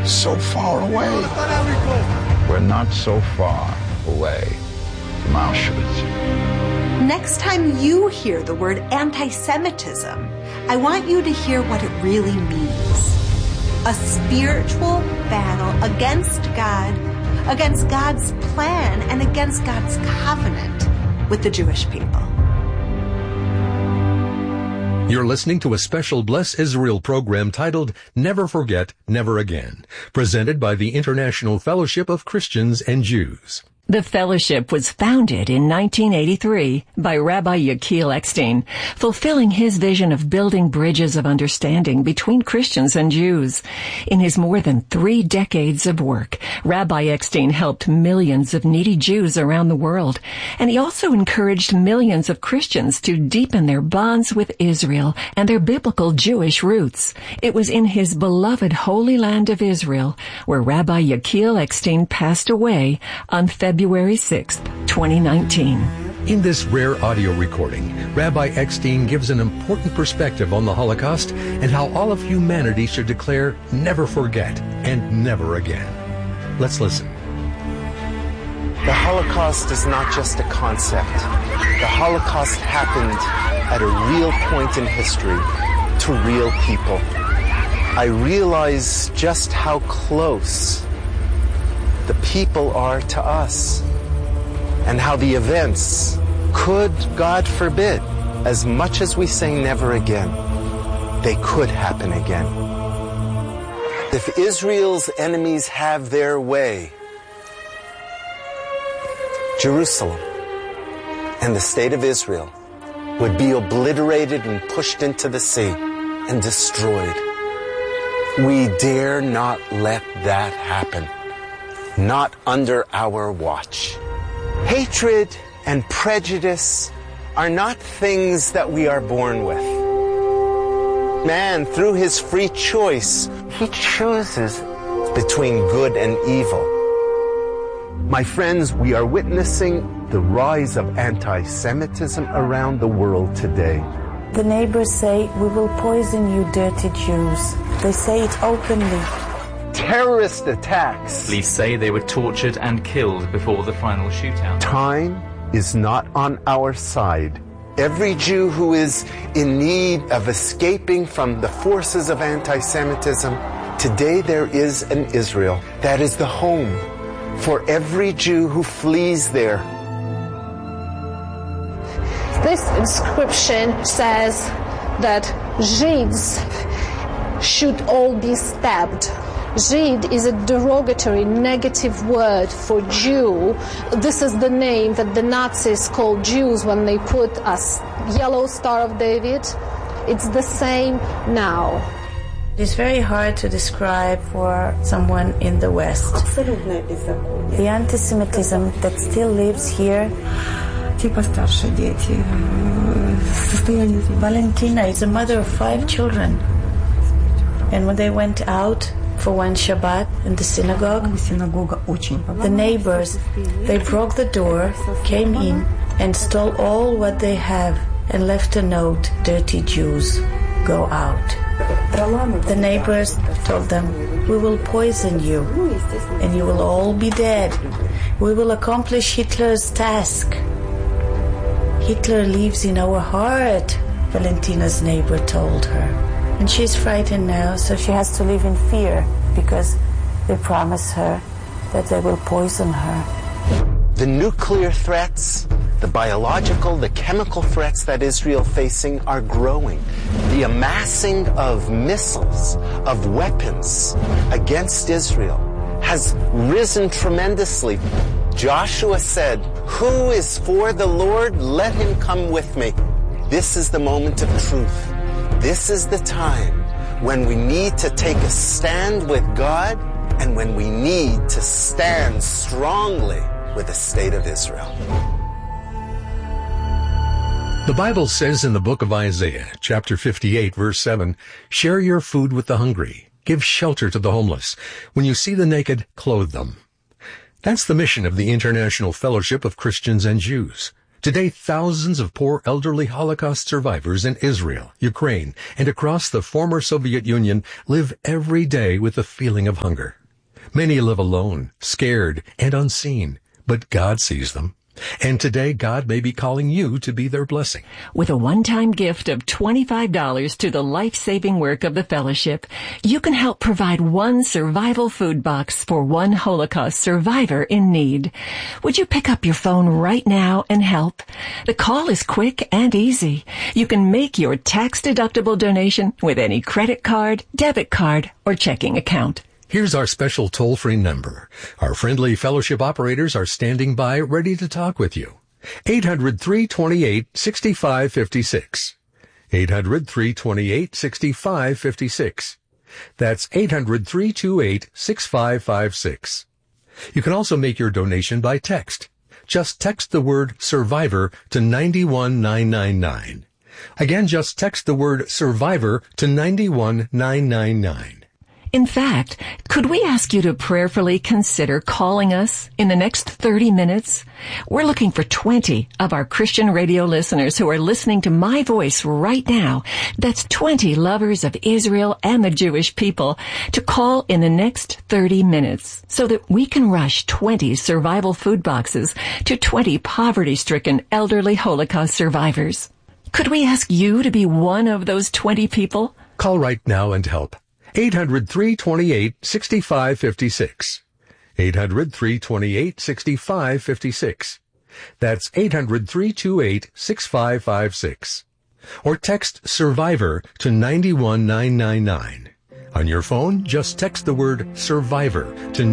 so far away. We're not so far away from Auschwitz. Next time you hear the word anti-Semitism, I want you to hear what it really means. A spiritual battle against God, against God's plan, and against God's covenant with the Jewish people. You're listening to a special Bless Israel program titled Never Forget, Never Again, presented by the International Fellowship of Christians and Jews. The fellowship was founded in 1983 by Rabbi Yechiel Eckstein, fulfilling his vision of building bridges of understanding between Christians and Jews. In his more than 3 decades of work, Rabbi Eckstein helped millions of needy Jews around the world, and he also encouraged millions of Christians to deepen their bonds with Israel and their biblical Jewish roots. It was in his beloved Holy Land of Israel where Rabbi Yechiel Eckstein passed away on February 6th, 2019. In this rare audio recording, Rabbi Eckstein gives an important perspective on the Holocaust and how all of humanity should declare never forget and never again. Let's listen. The Holocaust is not just a concept. The Holocaust happened at a real point in history to real people. I realize just how close the people are to us, and how the events could, God forbid, as much as we say never again, they could happen again. If Israel's enemies have their way, Jerusalem and the state of Israel would be obliterated and pushed into the sea and destroyed. We dare not let that happen. Not under our watch. Hatred and prejudice are not things that we are born with. Man, through his free choice, he chooses between good and evil. My friends, we are witnessing the rise of anti-Semitism around the world today. The neighbors say, "We will poison you, dirty Jews." They say it openly. Terrorist attacks. Police say they were tortured and killed before the final shootout. Time is not on our side. Every Jew who is in need of escaping from the forces of anti-Semitism, today there is an Israel that is the home for every Jew who flees there. This inscription says that Jews should all be stabbed. Žid is a derogatory, negative word for Jew. This is the name that the Nazis called Jews when they put a yellow Star of David. It's the same now. It's very hard to describe for someone in the West. The anti-Semitism that still lives here. Valentina is a mother of 5 children. And when they went out for one Shabbat in the synagogue, the neighbors, they broke the door, came in, and stole all what they have and left a note, "Dirty Jews, go out." The neighbors told them, "We will poison you, and you will all be dead. We will accomplish Hitler's task." "Hitler lives in our heart," Valentina's neighbor told her. And she's frightened now, so she has to live in fear because they promise her that they will poison her. The nuclear threats, the biological, the chemical threats that Israel facing are growing. The amassing of missiles, of weapons against Israel has risen tremendously. Joshua said, "Who is for the Lord? Let him come with me." This is the moment of truth. This is the time when we need to take a stand with God and when we need to stand strongly with the state of Israel. The Bible says in the book of Isaiah, chapter 58, verse 7, "Share your food with the hungry. Give shelter to the homeless. When you see the naked, clothe them." That's the mission of the International Fellowship of Christians and Jews, Today, thousands of poor elderly Holocaust survivors in Israel, Ukraine, and across the former Soviet Union live every day with the feeling of hunger. Many live alone, scared, and unseen, but God sees them. And today, God may be calling you to be their blessing. With a one-time gift of $25 to the life-saving work of the fellowship, you can help provide one survival food box for one Holocaust survivor in need. Would you pick up your phone right now and help? The call is quick and easy. You can make your tax-deductible donation with any credit card, debit card, or checking account. Here's our special toll-free number. Our friendly fellowship operators are standing by, ready to talk with you. 800-328-6556. 800-328-6556. That's 800-328-6556. You can also make your donation by text. Just text the word SURVIVOR to 91999. Again, just text the word SURVIVOR to 91999. In fact, could we ask you to prayerfully consider calling us in the next 30 minutes? We're looking for 20 of our Christian radio listeners who are listening to my voice right now. That's 20 lovers of Israel and the Jewish people to call in the next 30 minutes so that we can rush 20 survival food boxes to 20 poverty-stricken elderly Holocaust survivors. Could we ask you to be one of those 20 people? Call right now and help. 800-328-6556. 800-328-6556. That's 800-328-6556. Or text SURVIVOR to 91999. On your phone, just text the word SURVIVOR to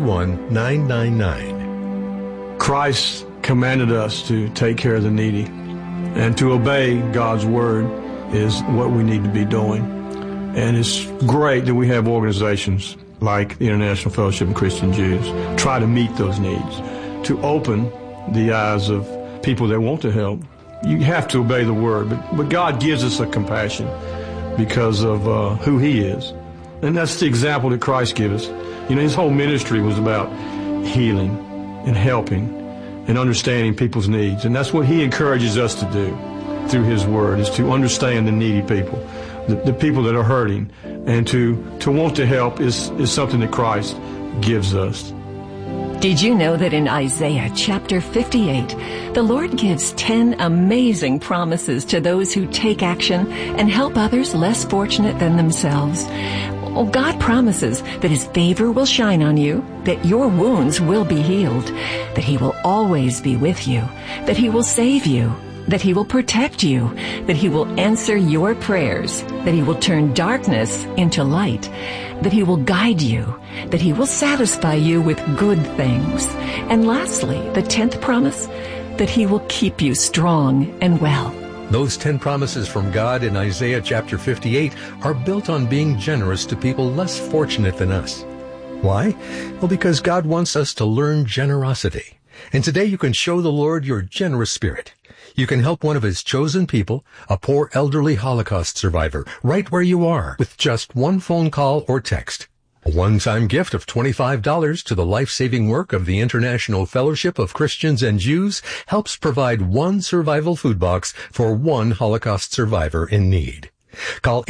91999. Christ commanded us to take care of the needy, and to obey God's word is what we need to be doing. And it's great that we have organizations like the International Fellowship of Christian Jews try to meet those needs, to open the eyes of people that want to help. You have to obey the word, but God gives us a compassion because of who he is. And that's the example that Christ gives us. You know, his whole ministry was about healing and helping and understanding people's needs. And that's what he encourages us to do through his word, is to understand the needy people, the people that are hurting, and to want to help is something that Christ gives us. Did you know that in Isaiah chapter 58, the Lord gives 10 amazing promises to those who take action and help others less fortunate than themselves? Oh, God promises that his favor will shine on you, that your wounds will be healed, that he will always be with you, that he will save you, that he will protect you, that he will answer your prayers, that he will turn darkness into light, that he will guide you, that he will satisfy you with good things. And lastly, the 10th promise, that he will keep you strong and well. Those 10 promises from God in Isaiah chapter 58 are built on being generous to people less fortunate than us. Why? Well, because God wants us to learn generosity. And today you can show the Lord your generous spirit. You can help one of his chosen people, a poor elderly Holocaust survivor, right where you are, with just one phone call or text. A one-time gift of $25 to the life-saving work of the International Fellowship of Christians and Jews helps provide one survival food box for one Holocaust survivor in need. Call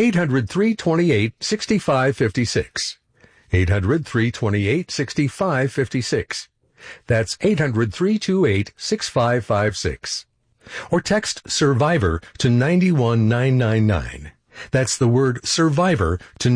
800-328-6556. 800-328-6556. That's 800-328-6556. Or text SURVIVOR to 91999. That's the word SURVIVOR to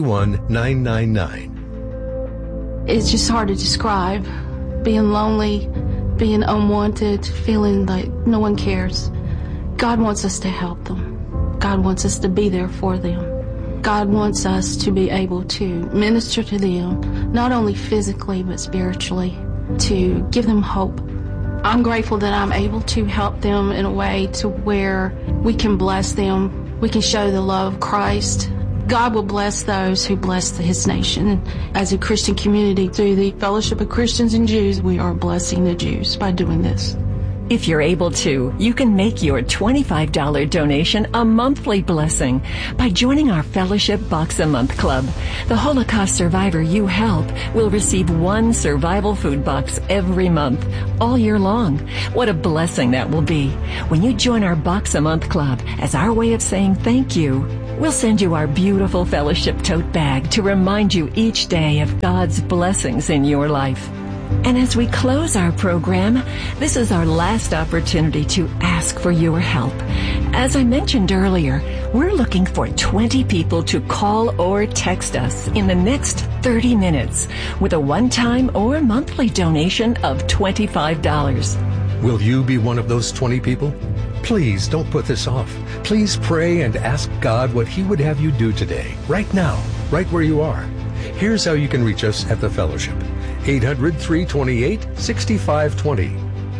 91999. It's just hard to describe. Being lonely, being unwanted, feeling like no one cares. God wants us to help them. God wants us to be there for them. God wants us to be able to minister to them, not only physically but spiritually, to give them hope. I'm grateful that I'm able to help them in a way to where we can bless them. We can show the love of Christ. God will bless those who bless his nation. As a Christian community, through the Fellowship of Christians and Jews, we are blessing the Jews by doing this. If you're able to, you can make your $25 donation a monthly blessing by joining our Fellowship Box a Month Club. The Holocaust survivor you help will receive one survival food box every month, all year long. What a blessing that will be. When you join our Box a Month Club as our way of saying thank you, we'll send you our beautiful Fellowship tote bag to remind you each day of God's blessings in your life. And as we close our program, this is our last opportunity to ask for your help. As I mentioned earlier, we're looking for 20 people to call or text us in the next 30 minutes with a one-time or monthly donation of $25. Will you be one of those 20 people? Please don't put this off. Please pray and ask God what He would have you do today, right now, right where you are. Here's how you can reach us at the Fellowship. 800-328-6520.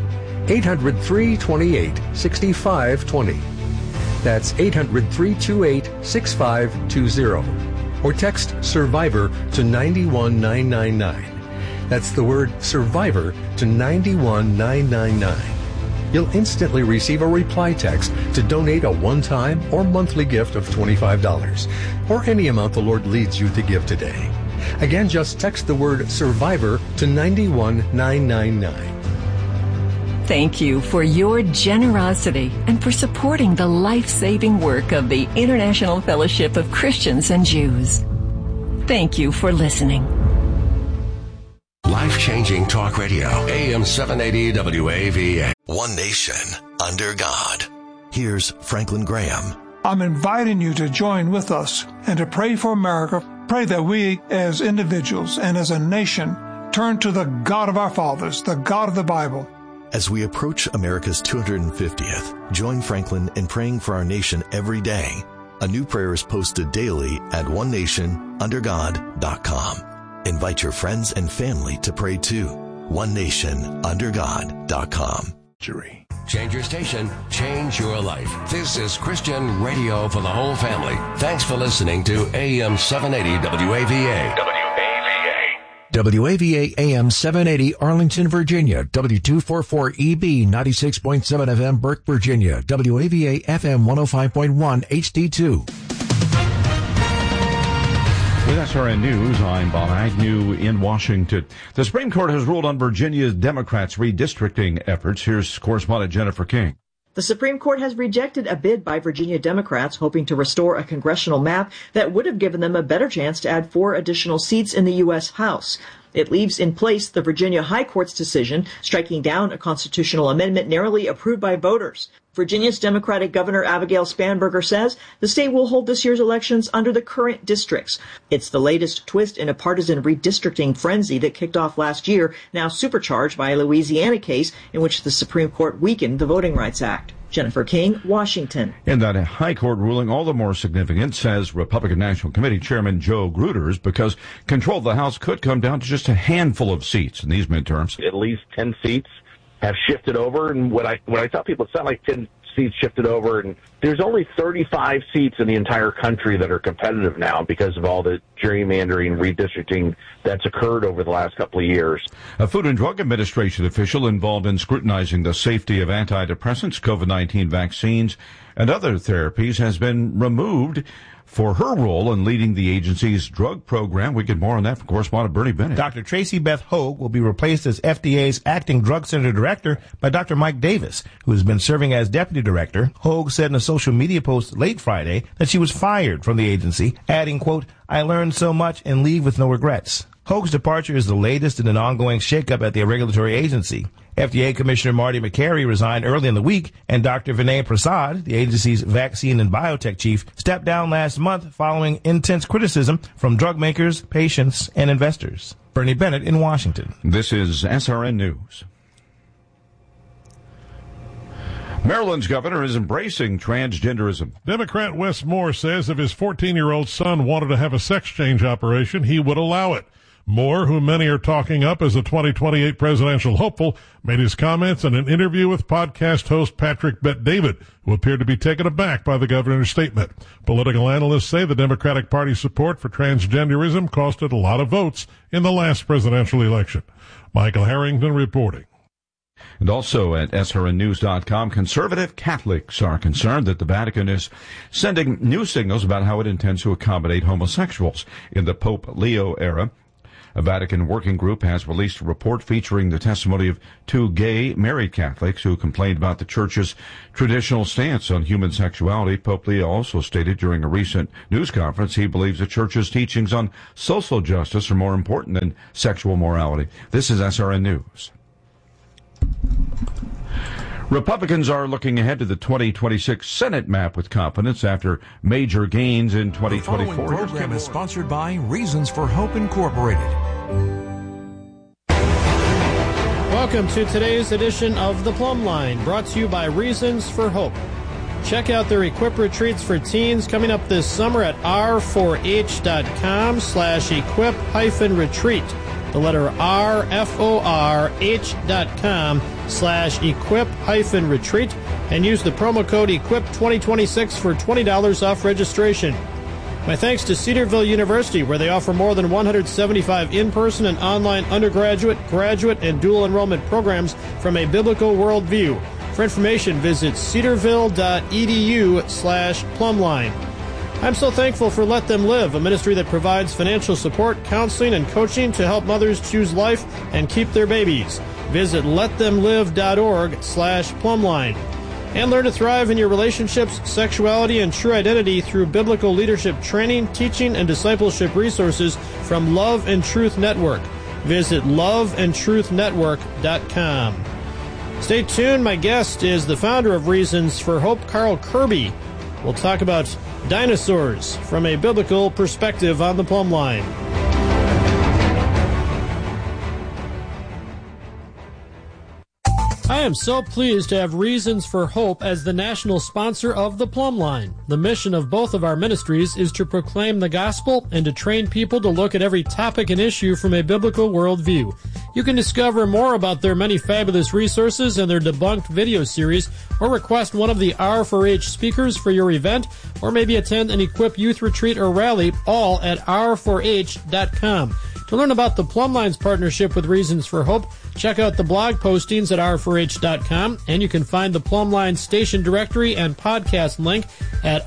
800-328-6520. That's 800-328-6520. Or text SURVIVOR to 91999. That's the word SURVIVOR to 91999. You'll instantly receive a reply text to donate a one-time or monthly gift of $25, or any amount the Lord leads you to give today. Again, just text the word SURVIVOR to 91999. Thank you for your generosity and for supporting the life-saving work of the International Fellowship of Christians and Jews. Thank you for listening. Life-changing talk radio, AM 780 WAVA. One nation under God. Here's Franklin Graham. I'm inviting you to join with us and to pray for America. Pray that we as individuals and as a nation turn to the God of our fathers, the God of the Bible. As we approach America's 250th, join Franklin in praying for our nation every day. A new prayer is posted daily at onenationundergod.com. Invite your friends and family to pray too. onenationundergod.com. Change your station, change your life. This is Christian radio for the whole family. Thanks for listening to AM 780 WAVA. WAVA AM 780 Arlington, Virginia. W244EB 96.7 FM Burke, Virginia. WAVA FM 105.1 HD2. With SRN News, I'm Bob Agnew in Washington. The Supreme Court has ruled on Virginia's Democrats' redistricting efforts. Here's correspondent Jennifer King. The Supreme Court has rejected a bid by Virginia Democrats hoping to restore a congressional map that would have given them a better chance to add 4 additional seats in the U.S. House. It leaves in place the Virginia High Court's decision striking down a constitutional amendment narrowly approved by voters. Virginia's Democratic Governor Abigail Spanberger says the state will hold this year's elections under the current districts. It's the latest twist in a partisan redistricting frenzy that kicked off last year, now supercharged by a Louisiana case in which the Supreme Court weakened the Voting Rights Act. Jennifer King, Washington. In that High Court ruling, all the more significant, says Republican National Committee Chairman Joe Gruters, because control of the House could come down to just a handful of seats in these midterms. At least 10 seats have shifted over, and when I tell people it's not like 10 seats shifted over, and there's only 35 seats in the entire country that are competitive now because of all the gerrymandering, redistricting that's occurred over the last couple of years. A Food and Drug Administration official involved in scrutinizing the safety of antidepressants, COVID-19 vaccines, and other therapies has been removed for her role in leading the agency's drug program. We get more on that from correspondent Bernie Bennett. Dr. Tracy Beth Hogue will be replaced as FDA's acting drug center director by Dr. Mike Davis, who has been serving as deputy director. Hogue said in a social media post late Friday that she was fired from the agency, adding, quote, "I learned so much and leave with no regrets." Hogue's departure is the latest in an ongoing shakeup at the regulatory agency. FDA Commissioner Marty McCary resigned early in the week, and Dr. Vinay Prasad, the agency's vaccine and biotech chief, stepped down last month following intense criticism from drug makers, patients, and investors. Bernie Bennett in Washington. This is SRN News. Maryland's governor is embracing transgenderism. Democrat Wes Moore says if his 14-year-old son wanted to have a sex change operation, he would allow it. Moore, who many are talking up as a 2028 presidential hopeful, made his comments in an interview with podcast host Patrick Bet-David, who appeared to be taken aback by the governor's statement. Political analysts say the Democratic Party's support for transgenderism costed a lot of votes in the last presidential election. Michael Harrington reporting. And also at srnnews.com, conservative Catholics are concerned that the Vatican is sending new signals about how it intends to accommodate homosexuals in the Pope Leo era. A Vatican working group has released a report featuring the testimony of two gay married Catholics who complained about the Church's traditional stance on human sexuality. Pope Leo also stated during a recent news conference he believes the Church's teachings on social justice are more important than sexual morality. This is SRN News. Republicans are looking ahead to the 2026 Senate map with confidence after major gains in 2024. The following program is sponsored by Reasons for Hope Incorporated. Welcome to today's edition of The Plumb Line, brought to you by Reasons for Hope. Check out their Equip Retreats for Teens coming up this summer at r4h.com/equip-retreat. The letter rforh.com/equip-retreat, and use the promo code EQUIP2026 for $20 off registration. My thanks to Cedarville University, where they offer more than 175 in-person and online undergraduate, graduate, and dual enrollment programs from a biblical worldview. For information, visit cedarville.edu/plumline. I'm so thankful for Let Them Live, a ministry that provides financial support, counseling, and coaching to help mothers choose life and keep their babies. Visit letthemlive.org/plumline. And learn to thrive in your relationships, sexuality, and true identity through biblical leadership training, teaching, and discipleship resources from Love and Truth Network. Visit loveandtruthnetwork.com. Stay tuned. My guest is the founder of Reasons for Hope, Carl Kirby. We'll talk about dinosaurs from a biblical perspective on the Plumb Line. I am so pleased to have Reasons for Hope as the national sponsor of the Plumb Line. The mission of both of our ministries is to proclaim the gospel and to train people to look at every topic and issue from a biblical worldview. You can discover more about their many fabulous resources and their debunked video series, or request one of the R4H speakers for your event, or maybe attend an Equip Youth Retreat or Rally, all at r4h.com. To learn about the Plumb Line's partnership with Reasons for Hope, check out the blog postings at r4h.com, and you can find the Plumb Line station directory and podcast link at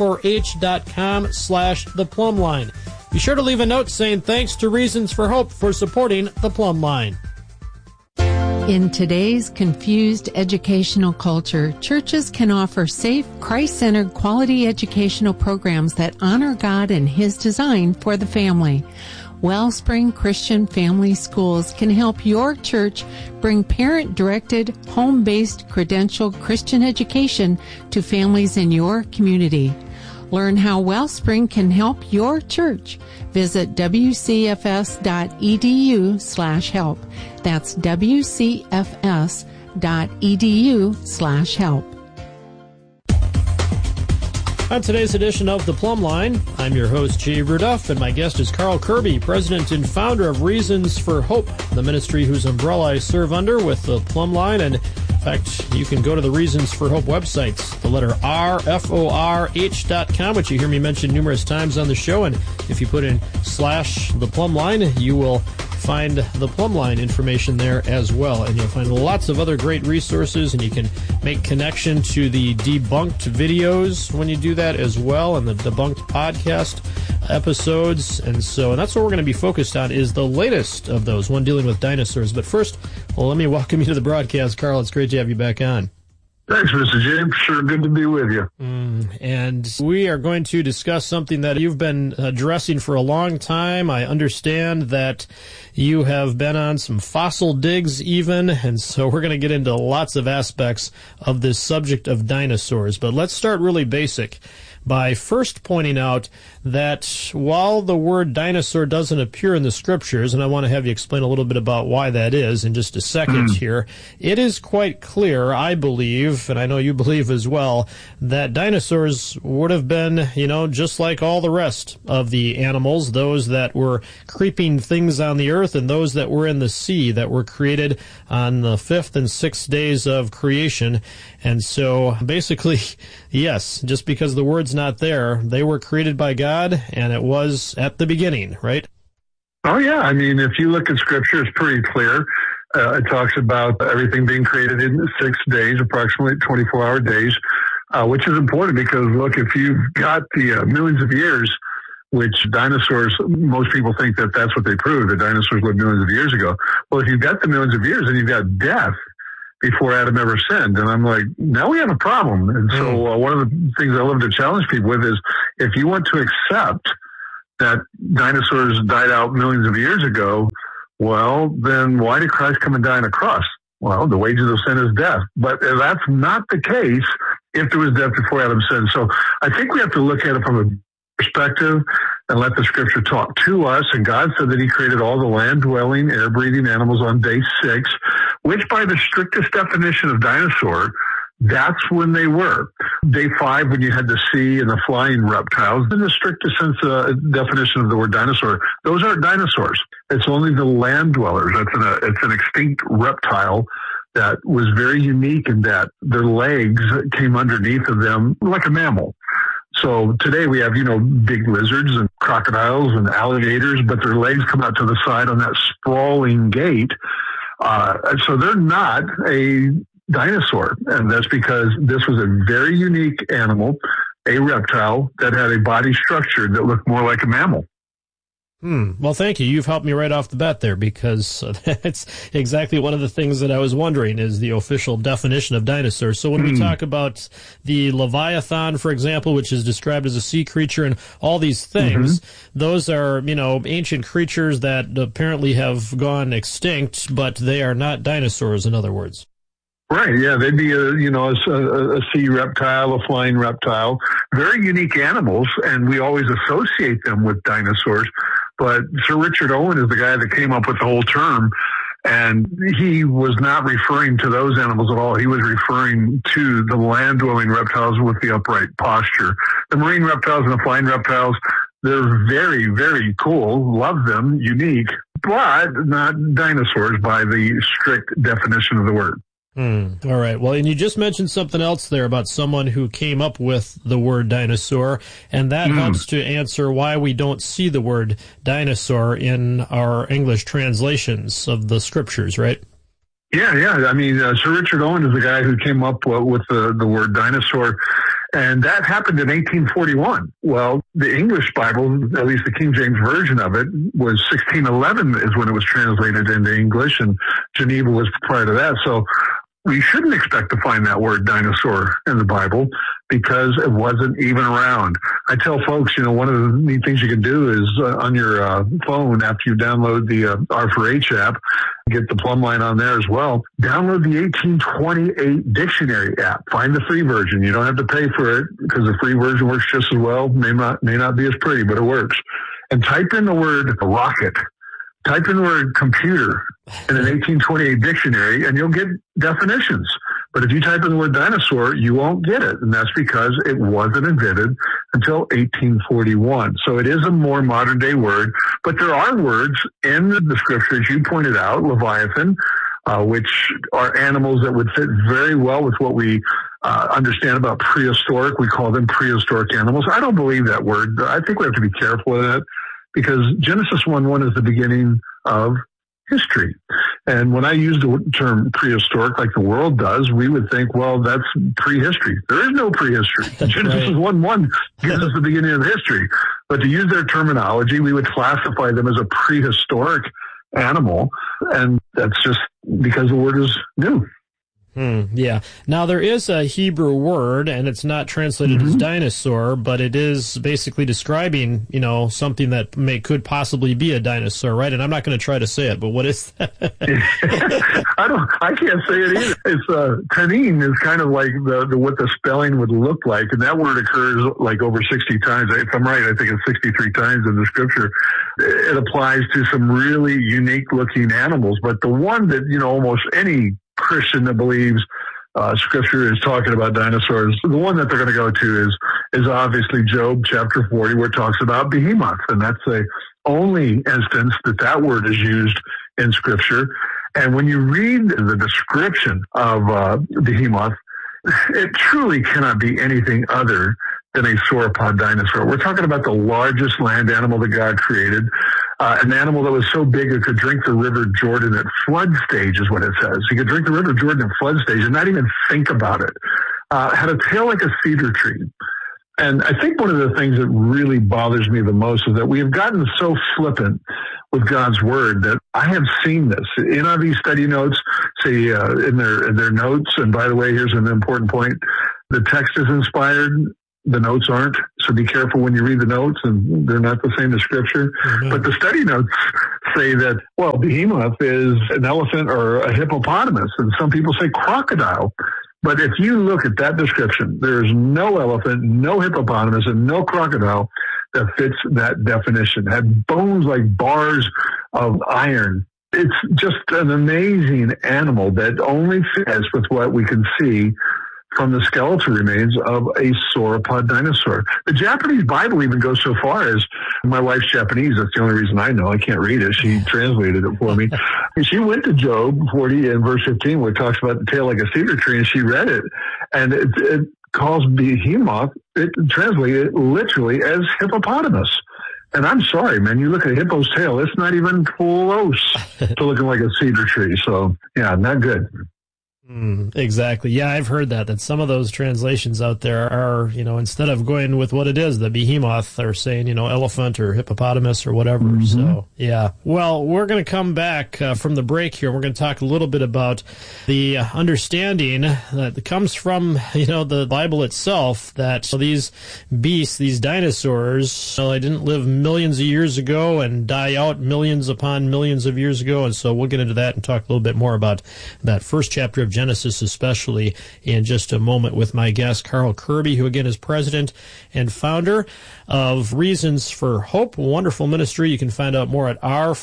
r4h.com/theplumbline. Be sure to leave a note saying thanks to Reasons for Hope for supporting the Plumb Line. In today's confused educational culture, churches can offer safe, Christ-centered, quality educational programs that honor God and His design for the family. Wellspring Christian Family Schools can help your church bring parent-directed, home-based, credentialed Christian education to families in your community. Learn how Wellspring can help your church. Visit wcfs.edu/help. That's wcfs.edu/help. On today's edition of The Plumb Line, I'm your host, Jay Ruduff, and my guest is Carl Kirby, president and founder of Reasons for Hope, the ministry whose umbrella I serve under with The Plumb Line. And in fact, you can go to the Reasons for Hope websites, the letter rforh.com, which you hear me mention numerous times on the show. And if you put in /The Plumb Line, you will find the Plumb Line information there as well. And you'll find lots of other great resources, and you can make connection to the debunked videos when you do that as well, and the debunked podcast episodes. And that's what we're going to be focused on, is the latest of those, one dealing with dinosaurs. But first, let me welcome you to the broadcast, Carl. It's great to have you back on. Thanks, Mr. James. Sure, good to be with you. And we are going to discuss something that you've been addressing for a long time. I understand that you have been on some fossil digs even, and so we're going to get into lots of aspects of this subject of dinosaurs. But let's start really basic by first pointing out that while the word dinosaur doesn't appear in the scriptures, and I want to have you explain a little bit about why that is in just a second here, it is quite clear, I believe, and I know you believe as well, that dinosaurs would have been, just like all the rest of the animals, those that were creeping things on the earth and those that were in the sea, that were created on the 5th and 6th days of creation. And so basically, yes, just because the word's not there, they were created by God, and it was at the beginning, right? Oh, yeah. I mean, if you look at Scripture, it's pretty clear. It talks about everything being created in 6 days, approximately 24-hour days, which is important because, look, if you've got the millions of years, which dinosaurs, most people think that that's what they prove, that dinosaurs lived millions of years ago. Well, if you've got the millions of years, then you've got death before Adam ever sinned. And I'm like, now we have a problem. And so one of the things I love to challenge people with is, if you want to accept that dinosaurs died out millions of years ago, well, then why did Christ come and die on a cross? Well, the wages of sin is death. But that's not the case if there was death before Adam sinned. So I think we have to look at it from a perspective and let the scripture talk to us. And God said that he created all the land-dwelling, air-breathing animals on day 6, which by the strictest definition of dinosaur, that's when they were. Day 5, when you had the sea and the flying reptiles, in the strictest sense, definition of the word dinosaur, those aren't dinosaurs. It's only the land dwellers. It's an extinct reptile that was very unique in that their legs came underneath of them like a mammal. So today we have, big lizards and crocodiles and alligators, but their legs come out to the side on that sprawling gait. So they're not a dinosaur. And that's because this was a very unique animal, a reptile that had a body structure that looked more like a mammal. Well, thank you. You've helped me right off the bat there, because that's exactly one of the things that I was wondering is the official definition of dinosaur. So when we talk about the Leviathan, for example, which is described as a sea creature, and all these things, those are, ancient creatures that apparently have gone extinct, but they are not dinosaurs, in other words. Right, yeah, they'd be a sea reptile, a flying reptile, very unique animals, and we always associate them with dinosaurs. But Sir Richard Owen is the guy that came up with the whole term, and he was not referring to those animals at all. He was referring to the land-dwelling reptiles with the upright posture. The marine reptiles and the flying reptiles, they're very, very cool, love them, unique, but not dinosaurs by the strict definition of the word. All right. Well, and you just mentioned something else there about someone who came up with the word dinosaur, and that helps to answer why we don't see the word dinosaur in our English translations of the scriptures, right? Yeah. I mean, Sir Richard Owen is the guy who came up with the word dinosaur, and that happened in 1841. Well, the English Bible, at least the King James Version of it, was 1611 is when it was translated into English, and Geneva was prior to that. So we shouldn't expect to find that word dinosaur in the Bible because it wasn't even around. I tell folks, one of the neat things you can do is on your phone, after you download the R4H app, get the plumb line on there as well, download the 1828 dictionary app. Find the free version. You don't have to pay for it because the free version works just as well. May not be as pretty, but it works. And type in the word rocket. Type in the word computer in an 1828 dictionary, and you'll get definitions. But if you type in the word dinosaur, you won't get it. And that's because it wasn't invented until 1841. So it is a more modern day word. But there are words in the scriptures, you pointed out, Leviathan, which are animals that would fit very well with what we understand about prehistoric. We call them prehistoric animals. I don't believe that word. I think we have to be careful with that, because Genesis 1:1 is the beginning of history. And when I use the term prehistoric, like the world does, we would think, well, that's prehistory. There is no prehistory. Genesis 1:1 gives us the beginning of history. But to use their terminology, we would classify them as a prehistoric animal. And that's just because the word is new. Yeah. Now, there is a Hebrew word, and it's not translated as dinosaur, but it is basically describing, something that could possibly be a dinosaur, right? And I'm not going to try to say it, but what is that? I can't say it either. It's tanin is kind of like what the spelling would look like, and that word occurs like over 60 times. If I'm right, I think it's 63 times in the scripture. It applies to some really unique looking animals, but the one that, almost any Christian that believes Scripture is talking about dinosaurs, the one that they're going to go to is obviously Job chapter 40, where it talks about behemoth, and that's the only instance that word is used in Scripture. And when you read the description of behemoth, it truly cannot be anything other than a sauropod dinosaur. We're talking about the largest land animal that God created, an animal that was so big it could drink the River Jordan at flood stage, is what it says. He could drink the River Jordan at flood stage and not even think about it. Had a tail like a cedar tree. And I think one of the things that really bothers me the most is that we have gotten so flippant with God's word that I have seen this. NIV study notes say in their notes, and by the way, here's an important point, the text is inspired, the notes aren't. So be careful when you read the notes, and they're not the same as Scripture. Mm-hmm. But the study notes say that, well, behemoth is an elephant or a hippopotamus, and some people say crocodile. But if you look at that description, there's no elephant, no hippopotamus, and no crocodile that fits that definition. It had bones like bars of iron. It's just an amazing animal that only fits with what we can see from the skeletal remains of a sauropod dinosaur. The Japanese Bible even goes so far as, my wife's Japanese, that's the only reason I know. I can't read it. She translated it for me. She went to Job 40 and verse 15, where it talks about the tail like a cedar tree, and she read it. And it calls behemoth, it translated literally as hippopotamus. And I'm sorry, man, you look at a hippo's tail, it's not even close to looking like a cedar tree. So, yeah, not good. Exactly. Yeah, I've heard that some of those translations out there are, instead of going with what it is, the behemoth, are saying, elephant or hippopotamus or whatever. Mm-hmm. So, yeah. Well, we're going to come back from the break here. We're going to talk a little bit about the understanding that comes from, the Bible itself, that these beasts, these dinosaurs, they didn't live millions of years ago and die out millions upon millions of years ago. And so we'll get into that and talk a little bit more about that first chapter of Genesis, especially in just a moment, with my guest, Carl Kirby, who again is president and founder of Reasons for Hope, a wonderful ministry. You can find out more at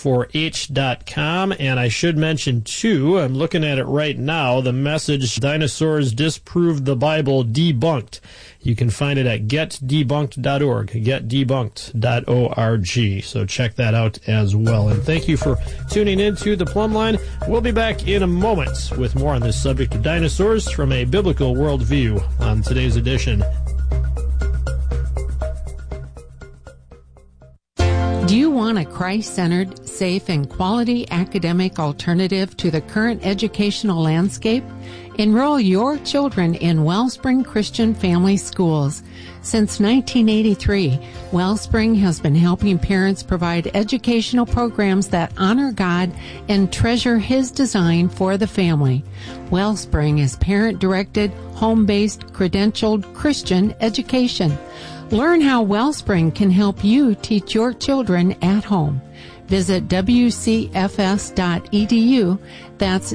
r4h.com. And I should mention, too, I'm looking at it right now, the message, Dinosaurs Disproved the Bible, Debunked. You can find it at getdebunked.org, getdebunked.org. So check that out as well. And thank you for tuning in to The Plumb Line. We'll be back in a moment with more on this subject of dinosaurs from a biblical worldview on today's edition. Do you want a Christ-centered, safe, and quality academic alternative to the current educational landscape? Enroll your children in Wellspring Christian Family Schools. Since 1983, Wellspring has been helping parents provide educational programs that honor God and treasure His design for the family. Wellspring is parent-directed, home-based, credentialed Christian education. Learn how Wellspring can help you teach your children at home. Visit wcfs.edu. That's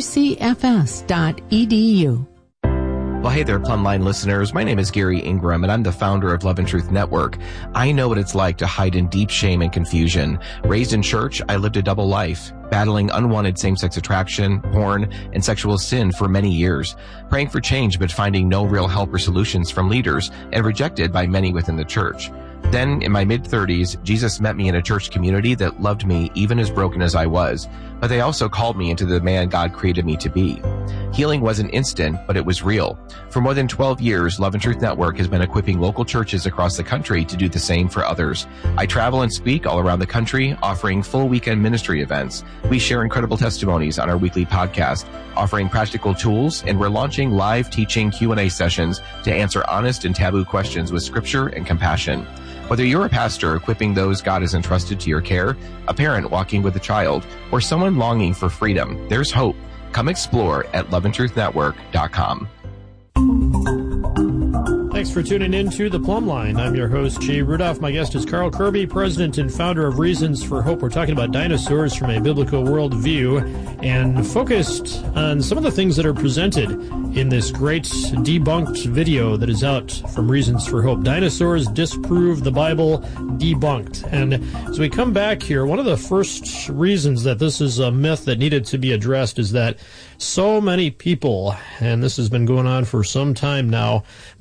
wcfs.edu. Well, hey there, Plumb Line listeners. My name is Gary Ingram, and I'm the founder of Love and Truth Network. I know what it's like to hide in deep shame and confusion. Raised in church, I lived a double life, battling unwanted same-sex attraction, porn, and sexual sin for many years, praying for change but finding no real help or solutions from leaders, and rejected by many within the church. Then, in my mid-30s, Jesus met me in a church community that loved me even as broken as I was, but they also called me into the man God created me to be. Healing wasn't instant, but it was real. For more than 12 years, Love and Truth Network has been equipping local churches across the country to do the same for others. I travel and speak all around the country, offering full weekend ministry events. We share incredible testimonies on our weekly podcast, offering practical tools, and we're launching live teaching Q&A sessions to answer honest and taboo questions with scripture and compassion. Whether you're a pastor equipping those God has entrusted to your care, a parent walking with a child, or someone longing for freedom, there's hope. Come explore at loveandtruethnetwork.com. Thanks for tuning in to The Plumb Line. I'm your host, Jay Rudolph. My guest is Carl Kirby, president and founder of Reasons for Hope. We're talking about dinosaurs from a biblical worldview and focused on some of the things that are presented in this great debunked video that is out from Reasons for Hope. Dinosaurs Disprove the Bible, Debunked. And as we come back here, one of the first reasons that this is a myth that needed to be addressed is that so many people, and this has been going on for some time now, believe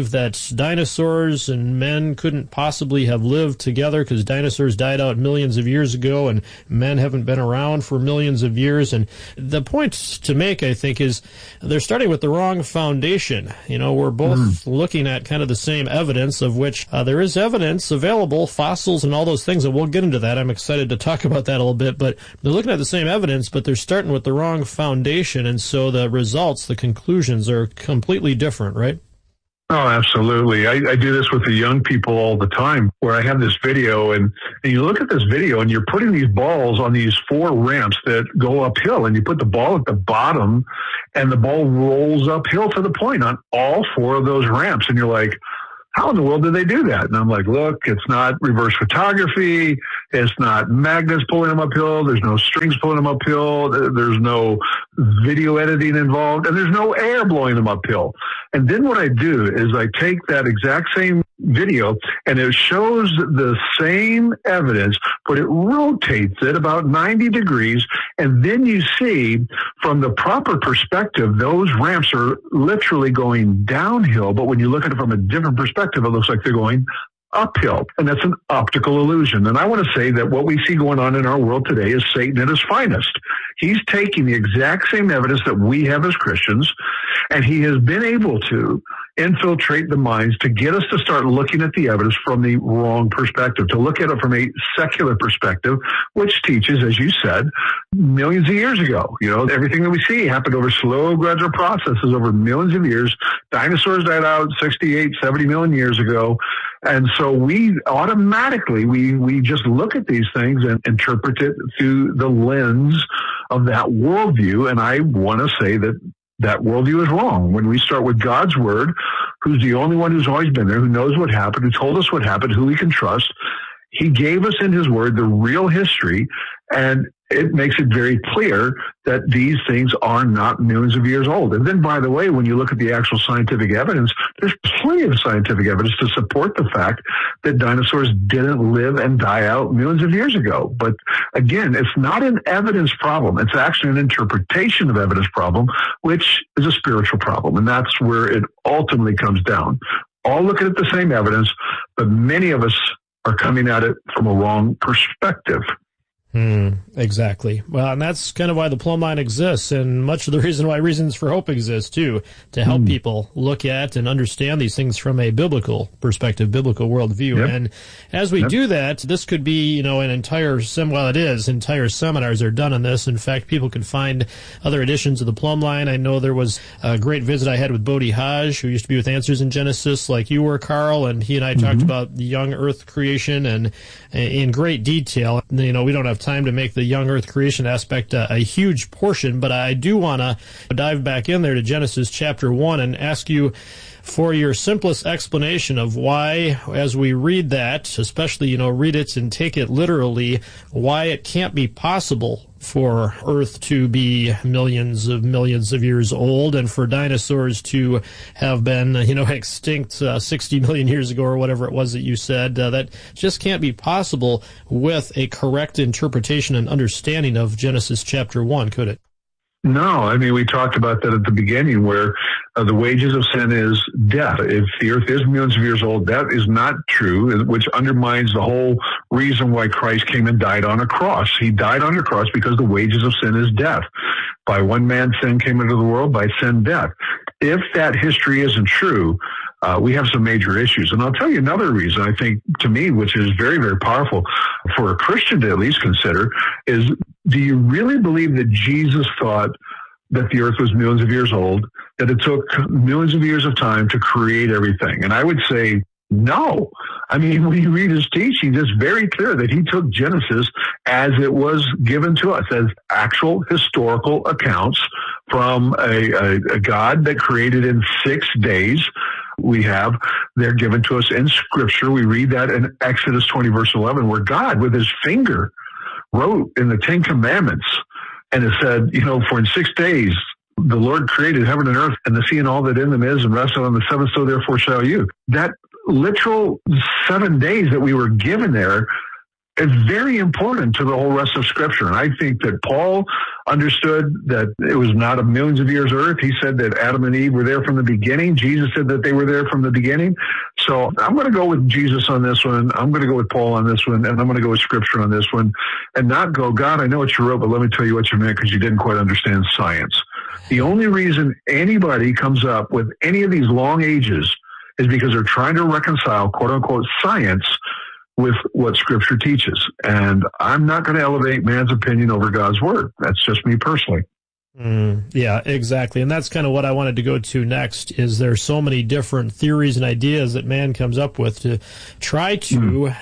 believe that dinosaurs and men couldn't possibly have lived together because dinosaurs died out millions of years ago and men haven't been around for millions of years. And the point to make, I think, is they're starting with the wrong foundation. We're both looking at kind of the same evidence, of which there is evidence available, fossils and all those things, and we'll get into that. I'm excited to talk about that a little bit, but they're looking at the same evidence, but they're starting with the wrong foundation, and so the results, the conclusions are completely different, right? Oh, absolutely. I do this with the young people all the time, where I have this video, and you look at this video and you're putting these balls on these 4 ramps that go uphill, and you put the ball at the bottom and the ball rolls uphill to the point on all 4 of those ramps. And you're like, how in the world did they do that? And I'm like, look, it's not reverse photography. It's not magnets pulling them uphill. There's no strings pulling them uphill. There's no video editing involved, and there's no air blowing them uphill. And then what I do is I take that exact same video and it shows the same evidence, but it rotates it about 90 degrees. And then you see from the proper perspective, those ramps are literally going downhill. But when you look at it from a different perspective, it looks like they're going uphill. And that's an optical illusion. And I want to say that what we see going on in our world today is Satan at his finest. He's taking the exact same evidence that we have as Christians, and he has been able to infiltrate the minds to get us to start looking at the evidence from the wrong perspective, to look at it from a secular perspective, which teaches, as you said, millions of years ago. Everything that we see happened over slow, gradual processes over millions of years. Dinosaurs died out 68, 70 million years ago. And so we automatically, we just look at these things and interpret it through the lens of that worldview. And I want to say that worldview is wrong. When we start with God's word, who's the only one who's always been there, who knows what happened, who told us what happened, who we can trust, he gave us in his word the real history, and it makes it very clear that these things are not millions of years old. And then, by the way, when you look at the actual scientific evidence, there's plenty of scientific evidence to support the fact that dinosaurs didn't live and die out millions of years ago. But again, it's not an evidence problem. It's actually an interpretation of evidence problem, which is a spiritual problem. And that's where it ultimately comes down. All looking at the same evidence, but many of us are coming at it from a wrong perspective. Exactly. Well, and that's kind of why the plumb line exists, and much of the reason why Reasons for Hope exists, too, to help people look at and understand these things from a biblical perspective, biblical worldview. Yep. And as we do that, this could be, an entire entire seminars are done on this. In fact, people can find other editions of the plumb line. I know there was a great visit I had with Bodhi Haj, who used to be with Answers in Genesis, like you were, Carl, and he and I talked about the young earth creation and in great detail. We don't have time to make the young earth creation aspect a huge portion, but I do want to dive back in there to Genesis chapter 1 and ask you for your simplest explanation of why, as we read that, especially, read it and take it literally, why it can't be possible for Earth to be millions of years old and for dinosaurs to have been, extinct 60 million years ago or whatever it was that you said. That just can't be possible with a correct interpretation and understanding of Genesis chapter 1, could it? No, we talked about that at the beginning, where the wages of sin is death. If the earth is millions of years old, that is not true, which undermines the whole reason why Christ came and died on a cross. He died on a cross because the wages of sin is death. By one man, sin came into the world, by sin, death. If that history isn't true, we have some major issues. And I'll tell you another reason, I think, to me, which is very, very powerful for a Christian to at least consider, is do you really believe that Jesus thought that the earth was millions of years old, that it took millions of years of time to create everything? And I would say no. When you read his teachings, it's very clear that he took Genesis as it was given to us, as actual historical accounts from a God that created in 6 days. They're given to us in Scripture. We read that in Exodus 20, verse 11, where God, with his finger, wrote in the Ten Commandments, and it said, for in 6 days the Lord created heaven and earth and the sea and all that in them is, and rested on the seventh, so therefore shall you. That literal 7 days that we were given there It's very important to the whole rest of Scripture. And I think that Paul understood that it was not a millions of years earth. He said that Adam and Eve were there from the beginning. Jesus said that they were there from the beginning. So I'm going to go with Jesus on this one. I'm going to go with Paul on this one. And I'm going to go with Scripture on this one. And not go, God, I know what you wrote, but let me tell you what you meant because you didn't quite understand science. The only reason anybody comes up with any of these long ages is because they're trying to reconcile, quote unquote, science with what Scripture teaches. And I'm not going to elevate man's opinion over God's Word. That's just me personally. Yeah, exactly. And that's kind of what I wanted to go to next, is there's so many different theories and ideas that man comes up with to try to,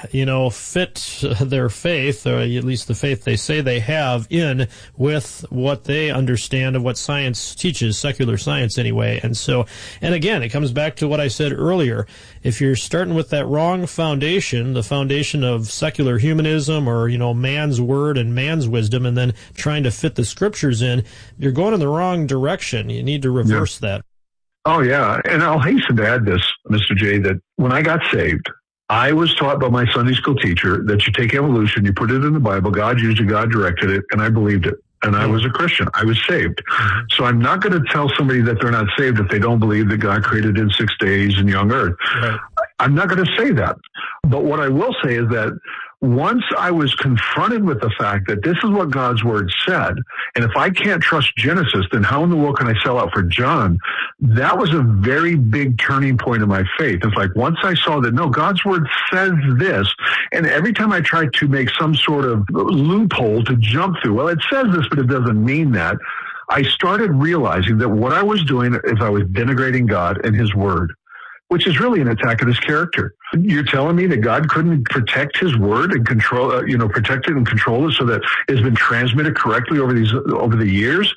fit their faith, or at least the faith they say they have, in with what they understand of what science teaches, secular science anyway. And again, it comes back to what I said earlier. If you're starting with that wrong foundation, the foundation of secular humanism or, man's word and man's wisdom, and then trying to fit the Scriptures in, you're going in the wrong direction. You need to reverse that. Oh, yeah. And I'll hasten to add this, Mr. J, that when I got saved, I was taught by my Sunday school teacher that you take evolution, you put it in the Bible, God used it, God directed it, and I believed it. And I was a Christian. I was saved. So I'm not going to tell somebody that they're not saved if they don't believe that God created in 6 days and young earth. Right. I'm not going to say that. But what I will say is that once I was confronted with the fact that this is what God's Word said, and if I can't trust Genesis, then how in the world can I sell out for John? That was a very big turning point in my faith. It's like once I saw that, no, God's Word says this, and every time I tried to make some sort of loophole to jump through, well, it says this, but it doesn't mean that, I started realizing that what I was doing is I was denigrating God and His Word, which is really an attack of His character. You're telling me that God couldn't protect His Word and control, protect it and control it so that it's been transmitted correctly over the years?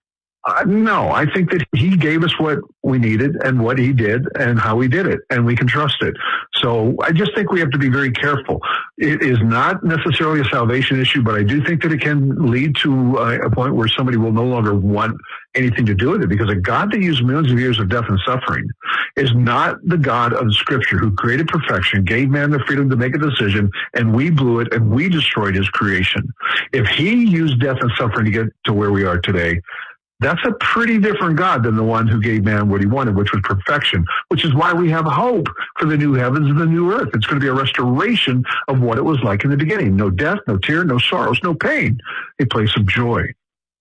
No, I think that He gave us what we needed and what He did and how He did it, and we can trust it. So I just think we have to be very careful. It is not necessarily a salvation issue, but I do think that it can lead to a point where somebody will no longer want anything to do with it, because a God that used millions of years of death and suffering is not the God of the Scripture who created perfection, gave man the freedom to make a decision, and we blew it and we destroyed His creation. If He used death and suffering to get to where we are today, that's a pretty different God than the one who gave man what He wanted, which was perfection, which is why we have hope for the new heavens and the new earth. It's going to be a restoration of what it was like in the beginning. No death, no tear, no sorrows, no pain. A place of joy.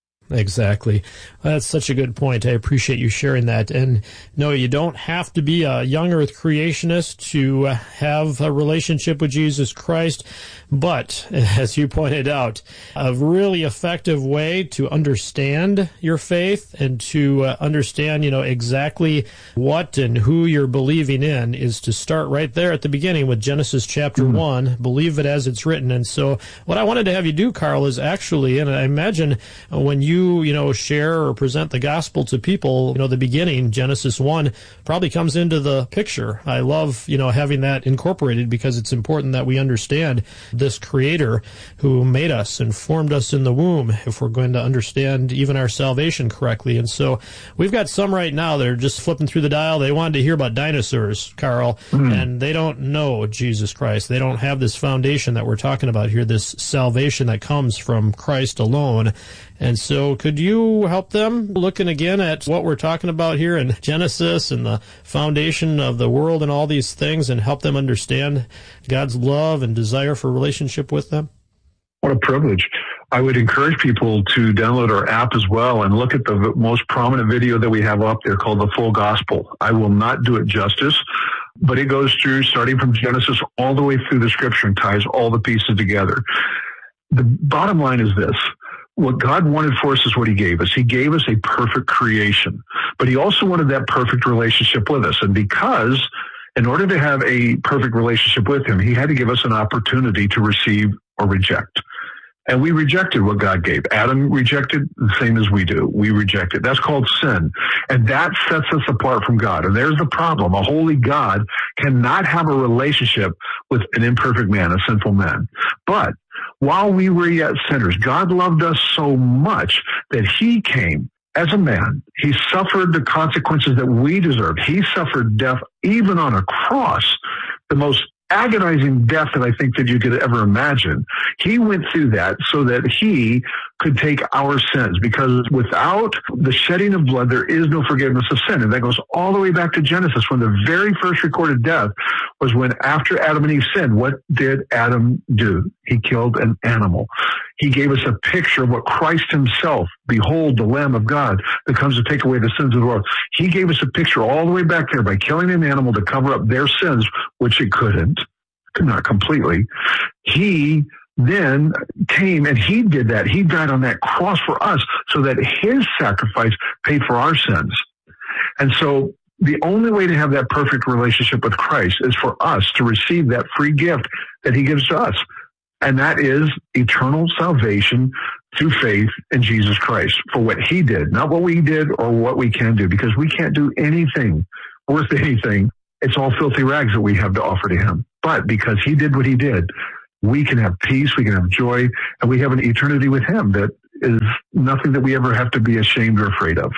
Exactly. That's such a good point. I appreciate you sharing that. And no, you don't have to be a young earth creationist to have a relationship with Jesus Christ. But, as you pointed out, a really effective way to understand your faith and to understand, exactly what and who you're believing in is to start right there at the beginning with Genesis chapter 1, believe it as it's written. And so what I wanted to have you do, Carl, is actually, and I imagine when you share or present the gospel to people, the beginning, Genesis 1, probably comes into the picture. I love, having that incorporated because it's important that we understand this Creator who made us and formed us in the womb if we're going to understand even our salvation correctly. And so we've got some right now that are just flipping through the dial. They wanted to hear about dinosaurs, Carl, and they don't know Jesus Christ. They don't have this foundation that we're talking about here, this salvation that comes from Christ alone. And so could you help them looking again at what we're talking about here in Genesis and the foundation of the world and all these things, and help them understand God's love and desire for relationship with them? What a privilege. I would encourage people to download our app as well and look at the most prominent video that we have up there called The Full Gospel. I will not do it justice, but it goes through starting from Genesis all the way through the Scripture and ties all the pieces together. The bottom line is this. What God wanted for us is what He gave us. He gave us a perfect creation, but He also wanted that perfect relationship with us. And because in order to have a perfect relationship with Him, He had to give us an opportunity to receive or reject. And we rejected what God gave. Adam rejected the same as we do. We rejected. That's called sin. And that sets us apart from God. And there's the problem. A holy God cannot have a relationship with an imperfect man, a sinful man. But while we were yet sinners, God loved us so much that He came as a man. He suffered the consequences that we deserved. He suffered death even on a cross, the most agonizing death that I think that you could ever imagine. He went through that so that he could take our sins, because without the shedding of blood, there is no forgiveness of sin. And that goes all the way back to Genesis, when the very first recorded death was when, after Adam and Eve sinned, what did Adam do? He killed an animal. He gave us a picture of what Christ himself, behold, the Lamb of God that comes to take away the sins of the world. He gave us a picture all the way back there by killing an animal to cover up their sins, which it couldn't, not completely. He then came and he did that. He died on that cross for us so that his sacrifice paid for our sins. And so the only way to have that perfect relationship with Christ is for us to receive that free gift that he gives to us. And that is eternal salvation through faith in Jesus Christ for what he did, not what we did or what we can do, because we can't do anything worth anything. It's all filthy rags that we have to offer to him. But because he did what he did, we can have peace, we can have joy, and we have an eternity with him that is nothing that we ever have to be ashamed or afraid of.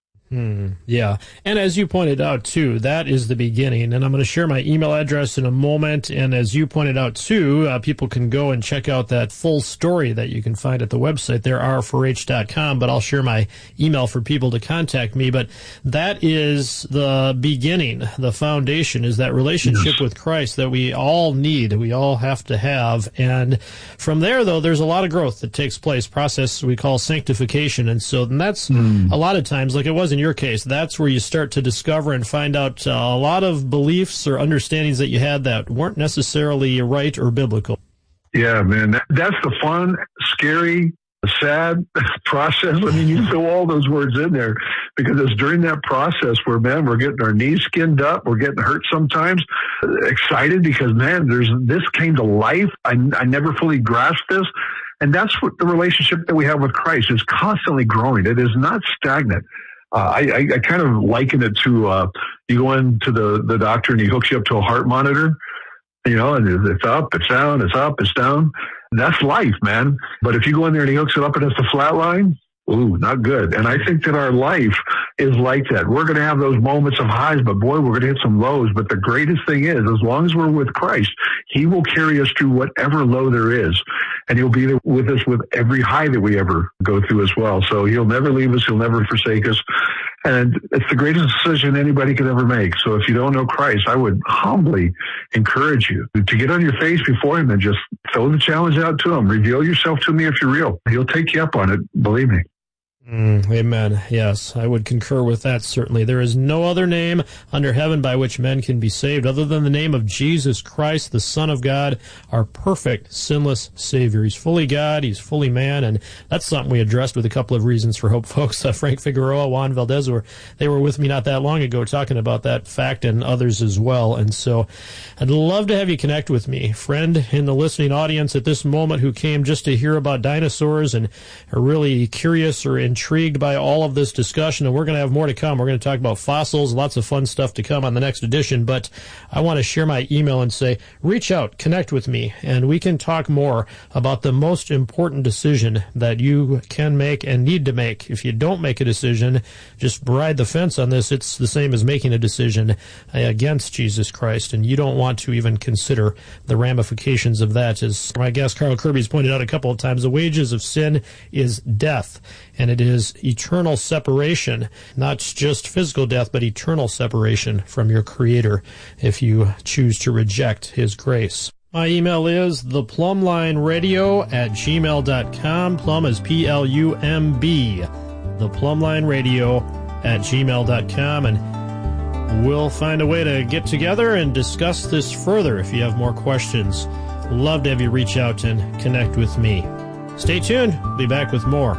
Yeah. And as you pointed out, too, that is the beginning. And I'm going to share my email address in a moment. And as you pointed out, too, people can go and check out that full story that you can find at the website there, r4h.com. But I'll share my email for people to contact me. But that is the beginning. The foundation is that relationship with Christ that we all need. We all have to have. And from there, though, there's a lot of growth that takes place, process we call sanctification. And so that's a lot of times, like it was in your case, that's where you start to discover and find out a lot of beliefs or understandings that you had that weren't necessarily right or biblical. Yeah, man, that's the fun, scary, sad process. I mean, you throw all those words in there because it's during that process where, man, we're getting our knees skinned up, we're getting hurt sometimes, excited because, man, this came to life. I never fully grasped this. And that's what the relationship that we have with Christ is, constantly growing. It is not stagnant. I kind of liken it to you go into the doctor and he hooks you up to a heart monitor, you know, and it's up, it's down, it's up, it's down. That's life, man. But if you go in there and he hooks it up and it's a flat line, ooh, not good. And I think that our life is like that. We're going to have those moments of highs, but boy, we're going to hit some lows. But the greatest thing is, as long as we're with Christ, he will carry us through whatever low there is. And he'll be there with us with every high that we ever go through as well. So he'll never leave us. He'll never forsake us. And it's the greatest decision anybody could ever make. So if you don't know Christ, I would humbly encourage you to get on your face before him and just throw the challenge out to him. Reveal yourself to me if you're real. He'll take you up on it. Believe me. Amen. Yes, I would concur with that, certainly. There is no other name under heaven by which men can be saved other than the name of Jesus Christ, the Son of God, our perfect, sinless Savior. He's fully God, he's fully man, and that's something we addressed with a couple of Reasons for Hope folks. Frank Figueroa, Juan Valdez, they were with me not that long ago talking about that fact, and others as well. And so I'd love to have you connect with me, friend in the listening audience at this moment who came just to hear about dinosaurs and are really curious or intrigued by all of this discussion, and we're going to have more to come. We're going to talk about fossils, lots of fun stuff to come on the next edition, but I want to share my email and say, reach out, connect with me, and we can talk more about the most important decision that you can make and need to make. If you don't make a decision, just ride the fence on this. It's the same as making a decision against Jesus Christ, and you don't want to even consider the ramifications of that. As my guest Carl Kirby's pointed out a couple of times, the wages of sin is death. And it is eternal separation, not just physical death, but eternal separation from your Creator if you choose to reject His grace. My email is theplumlineradio@gmail.com. Plum is P-L-U-M-B. Theplumlineradio@gmail.com. And we'll find a way to get together and discuss this further if you have more questions. Love to have you reach out and connect with me. Stay tuned. We'll be back with more.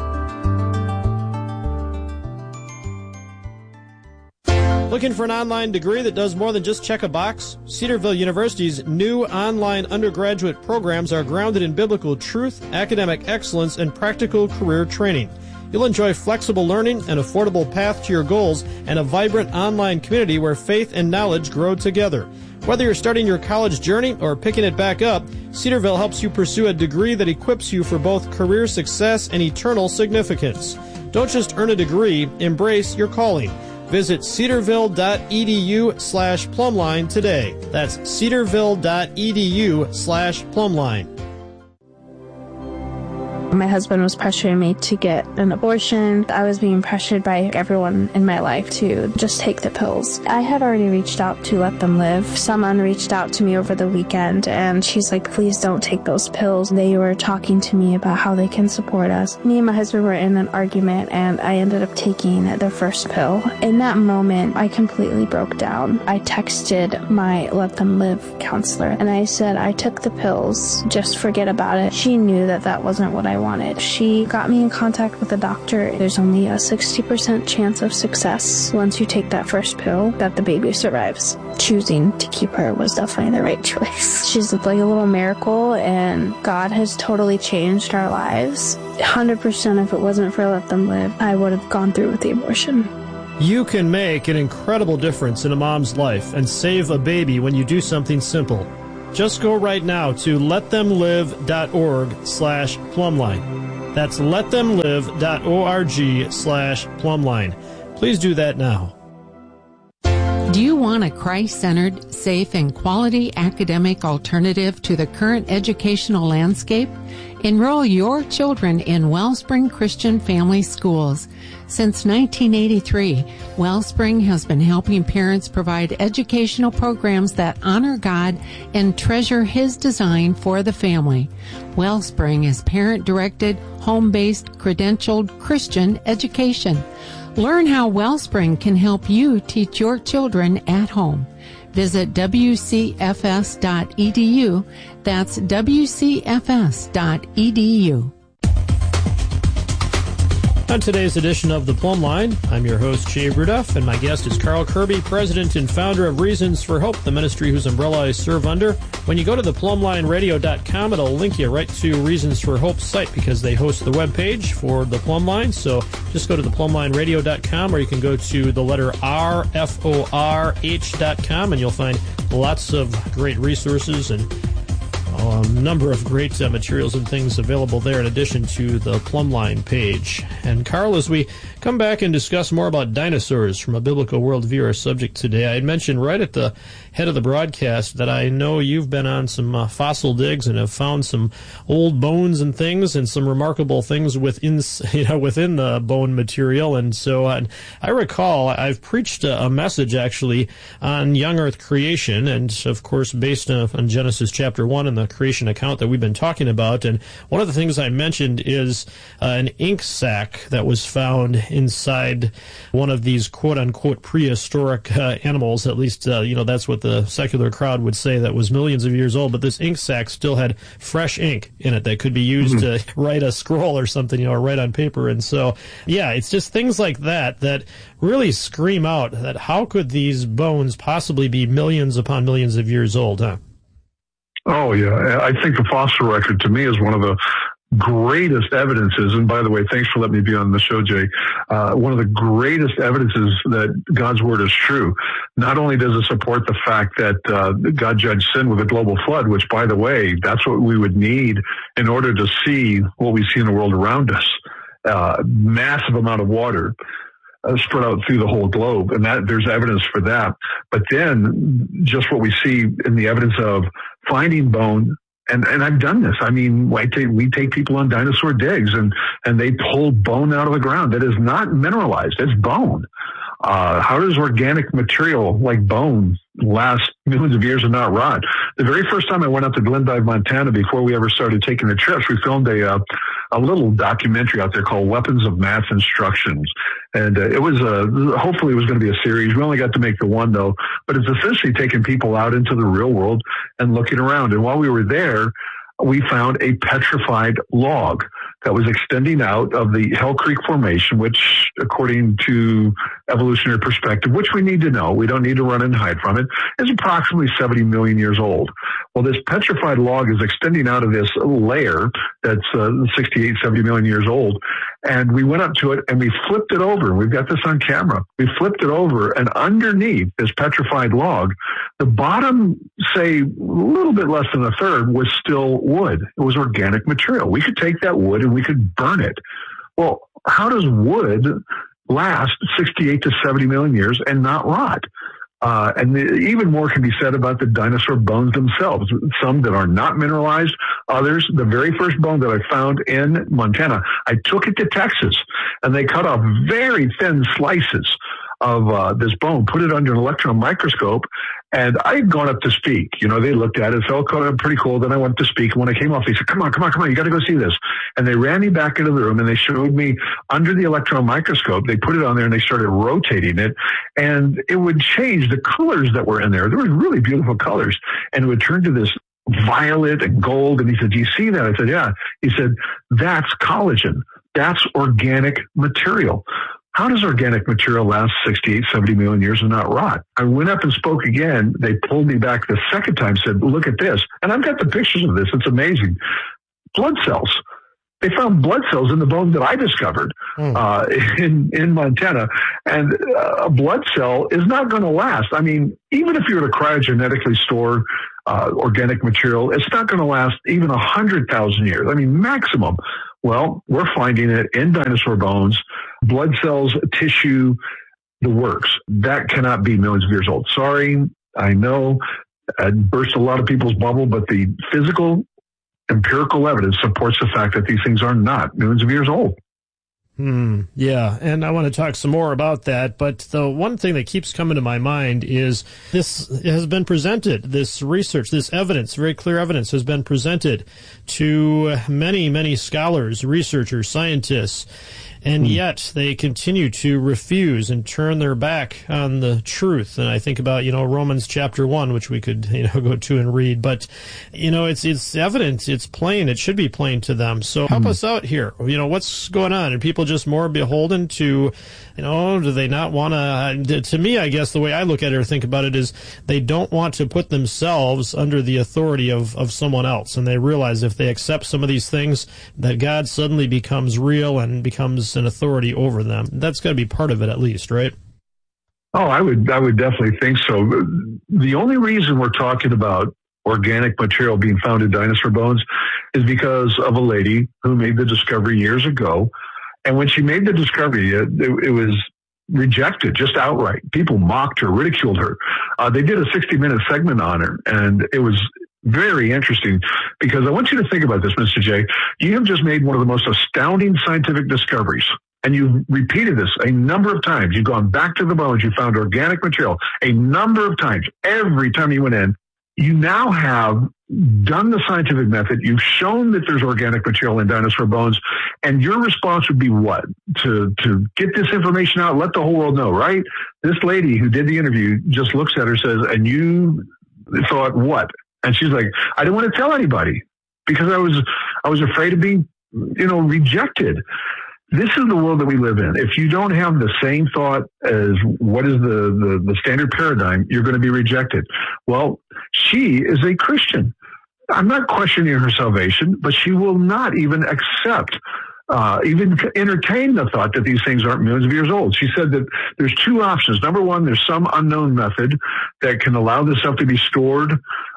Looking for an online degree that does more than just check a box? Cedarville University's new online undergraduate programs are grounded in biblical truth, academic excellence, and practical career training. You'll enjoy flexible learning, an affordable path to your goals, and a vibrant online community where faith and knowledge grow together. Whether you're starting your college journey or picking it back up, Cedarville helps you pursue a degree that equips you for both career success and eternal significance. Don't just earn a degree, embrace your calling. Visit cedarville.edu/plumline today. That's cedarville.edu/plumline. My husband was pressuring me to get an abortion. I was being pressured by everyone in my life to just take the pills. I had already reached out to Let Them Live. Someone reached out to me over the weekend, and she's like, please don't take those pills. They were talking to me about how they can support us. Me and my husband were in an argument, and I ended up taking the first pill. In that moment, I completely broke down. I texted my Let Them Live counselor, and I said, I took the pills. Just forget about it. She knew that that wasn't what I wanted. She got me in contact with a doctor. There's only a 60% chance of success once you take that first pill that the baby survives. Choosing to keep her was definitely the right choice. She's like a little miracle, and God has totally changed our lives. 100% if it wasn't for Let Them Live, I would have gone through with the abortion. You can make an incredible difference in a mom's life and save a baby when you do something simple. Just go right now to letthemlive.org/plumline. That's letthemlive.org/plumline. Please do that now. Do you want a Christ-centered, safe, and quality academic alternative to the current educational landscape? Enroll your children in Wellspring Christian Family Schools. Since 1983, Wellspring has been helping parents provide educational programs that honor God and treasure His design for the family. Wellspring is parent-directed, home-based, credentialed Christian education. Learn how Wellspring can help you teach your children at home. Visit wcfs.edu. That's wcfs.edu. On today's edition of The Plumb Line, I'm your host, Jay Rudoff, and my guest is Carl Kirby, president and founder of Reasons for Hope, the ministry whose umbrella I serve under. When you go to theplumlineradio.com, it'll link you right to Reasons for Hope's site because they host the webpage for The Plumb Line. So just go to theplumlineradio.com, or you can go to the letter RFORH.com, and you'll find lots of great resources and a number of great materials and things available there in addition to the Plumline page. And Carl, as we come back and discuss more about dinosaurs from a biblical worldview, our subject today, I had mentioned right at the head of the broadcast that I know you've been on some fossil digs and have found some old bones and things and some remarkable things within the bone material. And so I recall I've preached a message actually on young earth creation, and of course based on Genesis chapter 1 and the creation account that we've been talking about. And one of the things I mentioned is an ink sac that was found inside one of these quote-unquote prehistoric animals. At least, that's what the secular crowd would say, that was millions of years old. But this ink sac still had fresh ink in it that could be used to write a scroll or something, or write on paper. And so, yeah, it's just things like that that really scream out that how could these bones possibly be millions upon millions of years old, huh? Oh, yeah. I think the fossil record, to me, is one of the greatest evidences, and by the way, thanks for letting me be on the show, Jay, one of the greatest evidences that God's word is true. Not only does it support the fact that God judged sin with a global flood, which, by the way, that's what we would need in order to see what we see in the world around us, massive amount of water spread out through the whole globe, and that there's evidence for that. But then just what we see in the evidence of finding bone, and I've done this. I mean, we take people on dinosaur digs, and they pull bone out of the ground that is not mineralized. It's bone. How does organic material like bone last millions of years and not rot? The very first time I went up to Glendive, Montana, before we ever started taking the trips, we filmed a little documentary out there called Weapons of Mass Instructions. And it was hopefully it was going to be a series. We only got to make the one, though. But it's essentially taking people out into the real world and looking around. And while we were there, we found a petrified log that was extending out of the Hell Creek Formation, which, according to evolutionary perspective, which we need to know, we don't need to run and hide from it, is approximately 70 million years old. Well, this petrified log is extending out of this layer that's 68, 70 million years old. And we went up to it and we flipped it over. We've got this on camera. We flipped it over, and underneath this petrified log, the bottom, say, a little bit less than a third, was still wood. It was organic material. We could take that wood and we could burn it. Well, how does wood last 68 to 70 million years and not rot. And even more can be said about the dinosaur bones themselves. Some that are not mineralized, others, the very first bone that I found in Montana, I took it to Texas, and they cut off very thin slices of this bone, put it under an electron microscope, and I had gone up to speak. You know, they looked at it, felt pretty cool. Then I went to speak, and when I came off, they said, come on, you got to go see this. And they ran me back into the room, and they showed me under the electron microscope. They put it on there, and they started rotating it, and it would change the colors that were in there. There were really beautiful colors, and it would turn to this violet and gold. And he said, do you see that? I said, yeah. He said, that's collagen. That's organic material. How does organic material last 68, 70 million years and not rot? I went up and spoke again. They pulled me back the second time, said, look at this. And I've got the pictures of this. It's amazing. Blood cells. They found blood cells in the bone that I discovered in Montana. And a blood cell is not going to last. I mean, even if you were to cryogenetically store organic material, it's not going to last even 100,000 years. I mean, maximum. Well, we're finding it in dinosaur bones, blood cells, tissue, the works. That cannot be millions of years old. Sorry, I know I burst a lot of people's bubble, but the physical, empirical evidence supports the fact that these things are not millions of years old. Yeah, and I want to talk some more about that, but the one thing that keeps coming to my mind is this has been presented, this research, this evidence, very clear evidence has been presented to many, many scholars, researchers, scientists, and yet they continue to refuse and turn their back on the truth. And I think about, Romans chapter 1, which we could, go to and read. But, it's evident, it's plain, it should be plain to them. So help us out here. What's going on? Are people just more beholden to, do they not want to me, I guess the way I look at it or think about it is they don't want to put themselves under the authority of someone else. And they realize if they accept some of these things, that God suddenly becomes real and becomes an authority over them. That's got to be part of it, at least, right? Oh, I would definitely think so. The only reason we're talking about organic material being found in dinosaur bones is because of a lady who made the discovery years ago. And when she made the discovery, it was rejected just outright. People mocked her, ridiculed her. They did a 60-minute segment on her, and it was very interesting because I want you to think about this, Mr. J. You have just made one of the most astounding scientific discoveries, and you've repeated this a number of times. You've gone back to the bones. You found organic material a number of times. Every time you went in, you now have done the scientific method. You've shown that there's organic material in dinosaur bones, and your response would be what? To get this information out, let the whole world know, right? This lady who did the interview just looks at her and says, and you thought what? And she's like, I didn't want to tell anybody because I was afraid of being, rejected. This is the world that we live in. If you don't have the same thought as what is the standard paradigm, you're going to be rejected. Well, she is a Christian. I'm not questioning her salvation, but she will not even accept, even entertain the thought that these things aren't millions of years old. She said that there's two options. Number one, there's some unknown method that can allow this stuff to be stored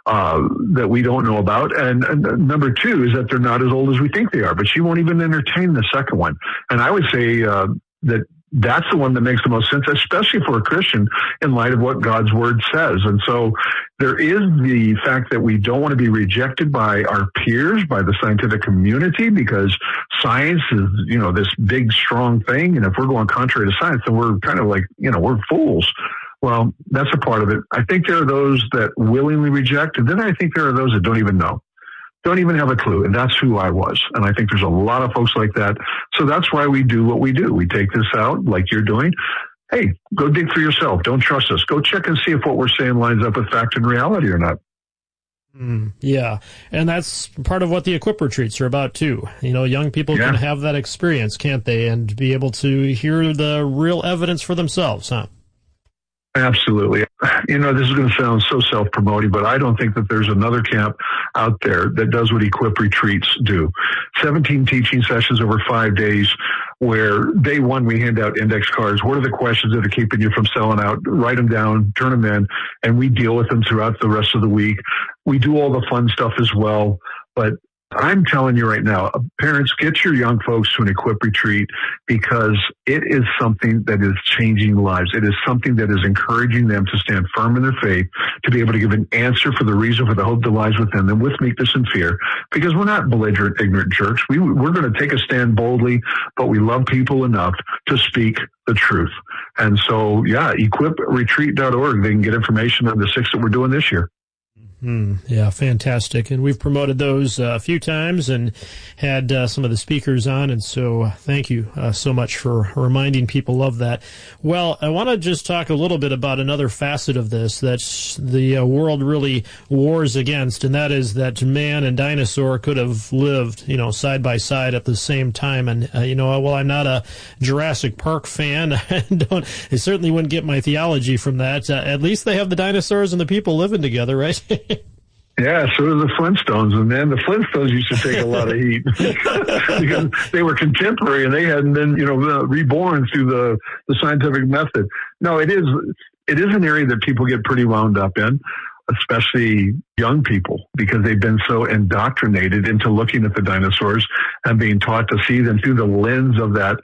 that we don't know about. And number two is that they're not as old as we think they are, but she won't even entertain the second one. And I would say that that's the one that makes the most sense, especially for a Christian in light of what God's word says. And so there is the fact that we don't want to be rejected by our peers, by the scientific community, because science is, this big, strong thing. And if we're going contrary to science, then we're kind of like, we're fools. Well, that's a part of it. I think there are those that willingly reject, and then I think there are those that don't even know, don't even have a clue, and that's who I was. And I think there's a lot of folks like that. So that's why we do what we do. We take this out like you're doing. Hey, go dig for yourself. Don't trust us. Go check and see if what we're saying lines up with fact and reality or not. Yeah, and that's part of what the Equip Retreats are about, too. Young people can have that experience, can't they, and be able to hear the real evidence for themselves, huh? Absolutely. This is going to sound so self-promoting, but I don't think that there's another camp out there that does what Equip Retreats do. 17 teaching sessions over 5 days where day one we hand out index cards. What are the questions that are keeping you from selling out? Write them down, turn them in, and we deal with them throughout the rest of the week. We do all the fun stuff as well, but I'm telling you right now, parents, get your young folks to an Equip retreat because it is something that is changing lives. It is something that is encouraging them to stand firm in their faith, to be able to give an answer for the reason for the hope that lies within them with meekness and fear, because we're not belligerent, ignorant jerks. We're going to take a stand boldly, but we love people enough to speak the truth. And so, equipretreat.org. They can get information on the 6 that we're doing this year. Yeah, fantastic. And we've promoted those a few times and had some of the speakers on. And so thank you so much for reminding people of that. Well, I want to just talk a little bit about another facet of this that the world really wars against, and that is that man and dinosaur could have lived, side by side at the same time. And, while I'm not a Jurassic Park fan, I certainly wouldn't get my theology from that. At least they have the dinosaurs and the people living together, right? Yeah, so do the Flintstones. And man, the Flintstones used to take a lot of heat because they were contemporary and they hadn't been, reborn through the scientific method. No, it is an area that people get pretty wound up in, especially young people, because they've been so indoctrinated into looking at the dinosaurs and being taught to see them through the lens of that